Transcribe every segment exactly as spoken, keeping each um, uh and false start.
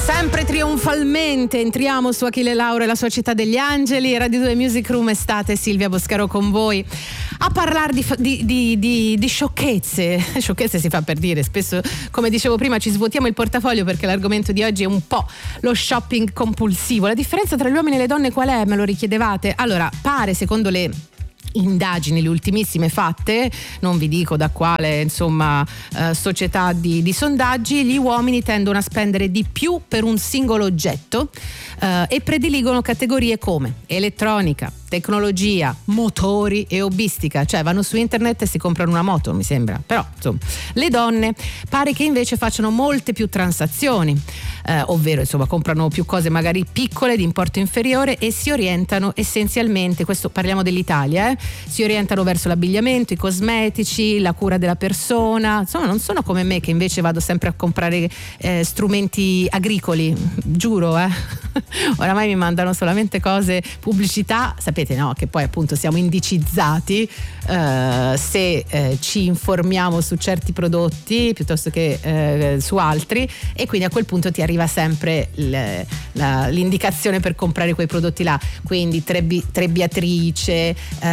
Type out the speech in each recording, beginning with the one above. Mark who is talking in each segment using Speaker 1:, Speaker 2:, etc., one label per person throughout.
Speaker 1: Sempre trionfalmente entriamo su Achille Lauro e la sua città degli angeli. Radio due Music Room, estate, Silvia Boscaro con voi a parlare di, di, di, di, di sciocchezze. Sciocchezze si fa per dire, spesso, come dicevo prima, ci svuotiamo il portafoglio perché l'argomento di oggi è un po' lo shopping compulsivo. La differenza tra gli uomini e le donne qual è? Me lo richiedevate? Allora, pare, secondo le indagini, le ultimissime fatte, non vi dico da quale insomma eh, società di, di sondaggi, gli uomini tendono a spendere di più per un singolo oggetto eh, e prediligono categorie come elettronica, tecnologia, motori e hobbistica, cioè vanno su internet e si comprano una moto, mi sembra. Però insomma le donne pare che invece facciano molte più transazioni, eh, ovvero insomma comprano più cose magari piccole di importo inferiore e si orientano essenzialmente, questo parliamo dell'Italia, eh, si orientano verso l'abbigliamento, i cosmetici, la cura della persona. Insomma non sono come me che invece vado sempre a comprare eh, strumenti agricoli, giuro, eh. Oramai mi mandano solamente cose, pubblicità, sapete, no, che poi appunto siamo indicizzati eh, se eh, ci informiamo su certi prodotti piuttosto che eh, su altri, e quindi a quel punto ti arriva sempre l, la, l'indicazione per comprare quei prodotti là, quindi trebbi, trebbiatrice,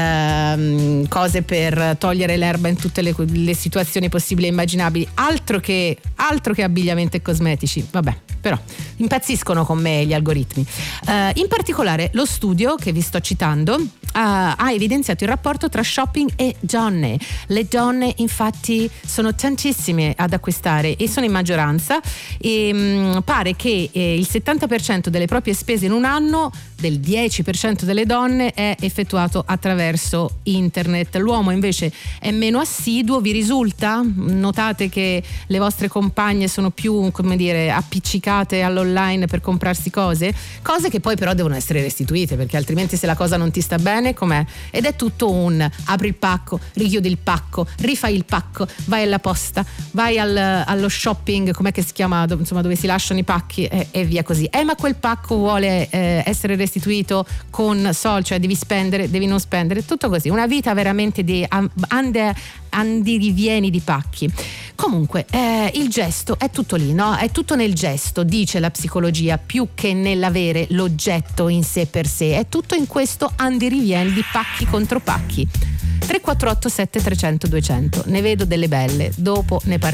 Speaker 1: ehm, cose per togliere l'erba in tutte le, le situazioni possibili e immaginabili, altro che, altro che abbigliamento e cosmetici, vabbè, però impazziscono con me gli algoritmi. Uh, in particolare lo studio che vi sto citando uh, ha evidenziato il rapporto tra shopping e donne. Le donne infatti sono tantissime ad acquistare e sono in maggioranza, e um, pare che eh, il settanta per cento delle proprie spese in un anno del dieci per cento delle donne è effettuato attraverso internet. L'uomo invece è meno assiduo. Vi risulta? Notate che le vostre compagne sono più, come dire, appiccicate all'online per comprarsi cose? Cose che poi però devono essere restituite, perché altrimenti se la cosa non ti sta bene, com'è? Ed è tutto un apri il pacco, richiudi il pacco, rifai il pacco, vai alla posta, vai al, allo shopping, com'è che si chiama? Do, insomma dove si lasciano i pacchi e, e via così. Eh ma quel pacco vuole eh, essere restituito con soldi, cioè devi spendere, devi non spendere, tutto così, una vita veramente di ande, andirivieni di pacchi. Comunque eh, il gesto è tutto lì, no? È tutto nel gesto, dice la psicologia, più che nell'avere l'oggetto in sé per sé, è tutto in questo andirivieni di pacchi contro pacchi. Tre quattro otto sette trecento duecento, ne vedo delle belle, dopo ne parliamo.